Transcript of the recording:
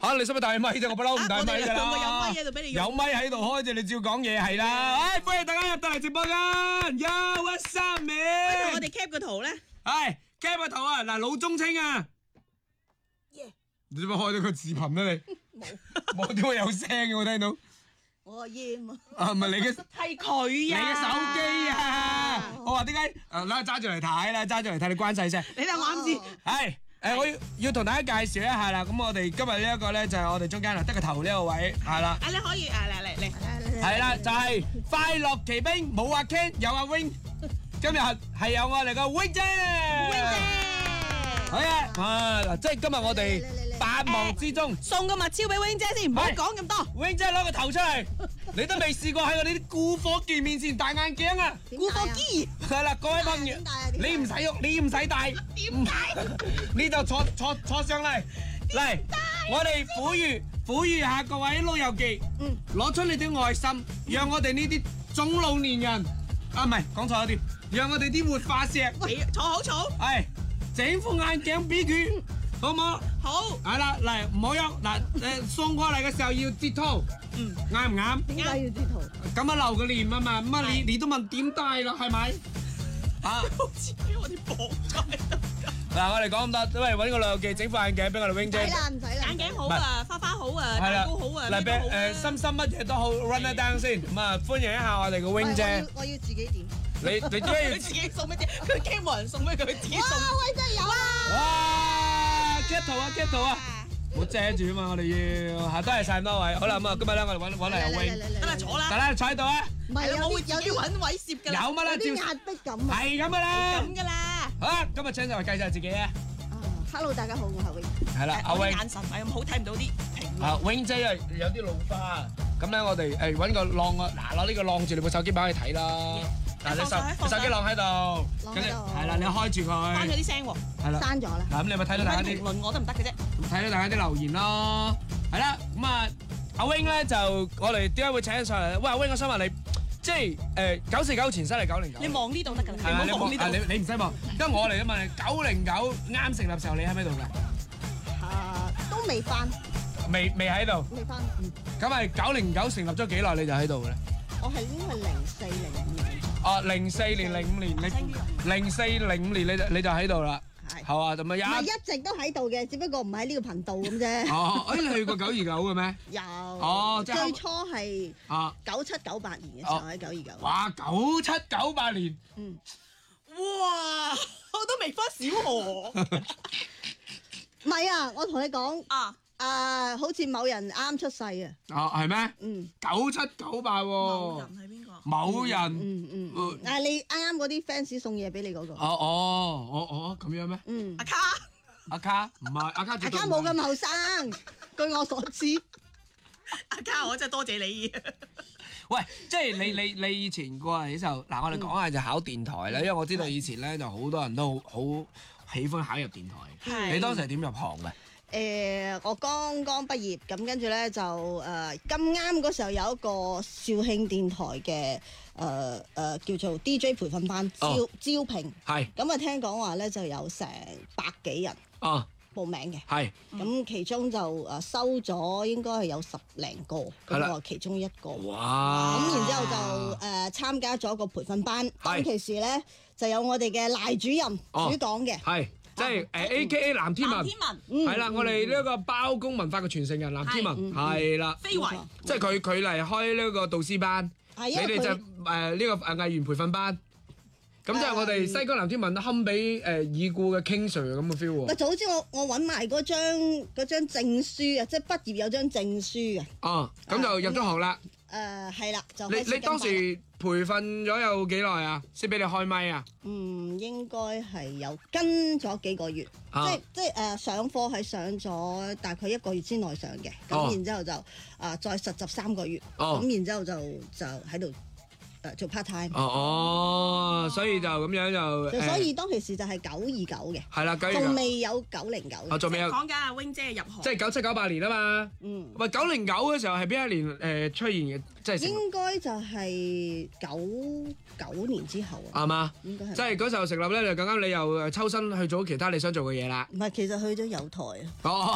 嚇你使乜帶咪啫？我不嬲唔帶咪㗎啦。 我有咪喺度俾你用。 有咪喺度開啫，你照講嘢係啦。唉，歡迎大家入到嚟直播間，Yo，what's up man？ 我哋 cap 個圖咧， 係 cap 個圖啊！嗱，老中青啊，你做乜開咗個視頻咧？你冇點解有聲嘅？我聽到。 我話耶嘛， 啊，唔係你嘅。 係佢你嘅手啊！ 機啊！我話點解？嗱，揸住嚟睇啦，揸住嚟睇，你關細聲。 你睇我啱先。 係我要同大家介紹一下啦。咁我哋今日呢一個咧就係我哋中間啦，得個頭呢個位係啦。 你可以嚟。 係啦，就係快樂奇兵，冇阿 Ken，有阿 Wing。今日係有我哋個 Wing 姐。好啊！嗱，即係今日我哋百忙之中送個物超俾 Wing 姐先，唔好講咁多。 ，Wing 姐攞個頭出嚟，你都未試過喺我哋啲顧火見面前戴眼鏡啊！ 顧火機係啦，各位朋友，你唔使喐，你唔使戴， 點解？ 你就坐上嚟，嚟，我哋呼籲下各位老友記，攞出你啲愛心，讓我哋呢啲中老年人，啊唔係講錯咗啲，讓我哋啲活化石， 坐好坐。 係整副眼鏡俾佢，好唔好？ 好。 係啦，嚟唔好喐，嗱送過嚟嘅時候要截圖，啱唔啱？ 點解要截圖？ 咁啊留個念啊嘛，咁啊你都問點戴啦，係咪？啊！ 好似俾我哋綁咗喺度。 嗱，我哋講咁多，都係揾個老友記整副眼鏡俾我哋 Wing 姐。 唔使啦，唔使啦。 眼鏡好啊，花花好啊， 係啦， 蛋糕好啊， 嗱，俾咩都好啊。 心心乜嘢都好 run it down 先，咁啊歡迎一下我哋嘅 Wing 姐。 我要自己點。 你點解要佢自己送乜啫？佢驚冇人送俾佢，自己送。 喂，真係有啊！ 哇！cap 圖啊，cap 圖啊！唔好遮住啊嘛，我哋要嚇，多謝曬咁多位。好啦，咁啊，今日咧我哋揾嚟阿 Wing， 得啦，坐啦。 大家坐喺度啊！ 唔係我會有啲自己揾位攝㗎啦。 有乜啦？ 有啲壓迫感啊！ 係咁噶啦。 咁㗎啦。 好啦，今日請上嚟介紹下自己啊。 Hello，大家好，我係 Wing。 係啦，阿我啲 Wing。 眼神唔係咁好，睇唔到啲評論。 啊，Wing 姐有啲老花，咁咧我哋揾個晾啊，嗱攞呢個晾住你部手機擺去睇啦。嗱，你手機晾喺度，跟住係啦，你開住關咗佢。 啲聲喎。 係啦。 刪咗啦。 嗱，咁你咪睇到大家啲評論我都唔得嘅啫。 睇到大家啲留言咯。係啦，咁啊，阿 Wing 咧就我哋點解會請佢上嚟咧？喂，阿 Wing，我想問你，即係949前身係909。 你望呢度得㗎啦， 係啊， 你唔好望呢度。 你唔使望，因為我嚟啊嘛。909啱成立時候，你喺咪度㗎？ 都未翻， 未喺度。 未翻。 咁係909成立咗幾耐你就喺度嘅咧？ 我係應該係04、05年。 哦，04年、05年，你04、05年你就喺度啦。 係。 係啊，咁唔係啊一直都喺度嘅，只不過唔喺呢個頻道咁啫。 哦，你去過929嘅咩？ 有。 哦，即係最初係啊 97、98年嘅時候喺929。 哇，97、98年。 哇！我都未翻小學。 唔係啊，我同你講。好似某人啱出世啊！ 哦，係咩？97、98喎。 某人係邊個？ 某人。 你啱啱嗰啲 fans 送嘢俾你嗰個。 咁樣咩？ 阿卡。 阿卡唔係阿卡， 阿卡冇咁後生，據我所知。 阿卡，我真係多謝你。 喂，即係你以前過嚟嘅時候，嗱我哋講下就考電台啦，因為我知道以前咧就好多人都好喜歡考入電台。你當時係點入行嘅？ 我剛剛畢業，咁跟住咧就咁啱嗰時候有一個肇慶電台嘅叫做 DJ 培訓班招聘， 係咁啊聽講話咧就有成100幾人報名嘅， 係咁其中就收咗應該係有10零個，咁我其中一個。 哇！ 咁然之後就參加咗個培訓班，當其時咧就有我哋嘅賴主任主講嘅。 係。即係AKA 藍天文，係啦，我哋呢一個包公文化嘅傳承人藍天文，係啦， 非遺， 即係佢嚟開呢個導師班，你哋就呢個藝員培訓班，咁即係我哋西江藍天文堪比已故嘅 King Sir 咁嘅 feel 喎。 咪早知我揾埋嗰張證書啊，即係畢業有張證書啊。 哦，咁就入咗行啦。 係啦，就你當時培訓咗有幾耐啊？先俾你開咪啊？ 應該係有跟咗幾個月，即係上課係上咗大概1個月之內上嘅，咁然之後就再實習3個月，咁然之後就喺度做 part time。 所以就咁樣就所以當其時就係929嘅， 係啦， 仲未有909。 仲未有講緊阿 Wing 姐入行， 即係97、98年啊嘛。喂，909嘅時候係邊一年出現嘅？即係應該就係99年之後啊。係嘛？ 應該係。 即係嗰時候成立咧，就咁啱你又抽身去做其他你想做嘅嘢啦。 唔係，其實去咗友台啊。